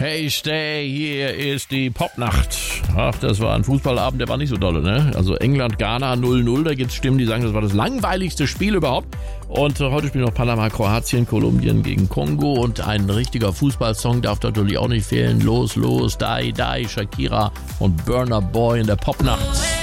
Hey Stay, hier ist die Popnacht. Ach, das war ein Fußballabend, der war nicht so dolle, ne? Also England-Ghana 0-0, da gibt's Stimmen, die sagen, das war das langweiligste Spiel überhaupt. Und heute spielen noch Panama, Kroatien, Kolumbien gegen Kongo und ein richtiger Fußballsong darf natürlich auch nicht fehlen. Los, los, die, Shakira und Burna Boy in der Popnacht.